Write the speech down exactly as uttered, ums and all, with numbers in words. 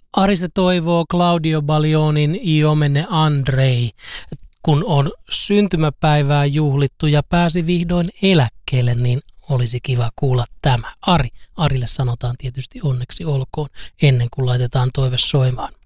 Ari se toivoo Claudio Baglionin Io me ne andrei, kun on syntymäpäivää juhlittu ja pääsi vihdoin eläkkeelle, niin olisi kiva kuulla tämä. Ari, Arille sanotaan tietysti onneksi olkoon ennen kuin laitetaan toive soimaan.